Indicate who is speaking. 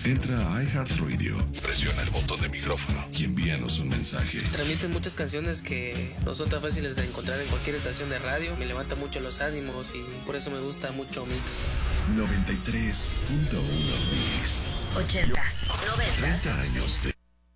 Speaker 1: Entra a iHeartRadio, presiona el botón de micrófono y envíanos un mensaje.
Speaker 2: Transmiten muchas canciones que no son tan fáciles de encontrar en cualquier estación de radio. Me levanta mucho los ánimos y por eso me gusta mucho Mix.
Speaker 1: 93.1 Mix.
Speaker 3: 80s, 90s.
Speaker 1: 30 años de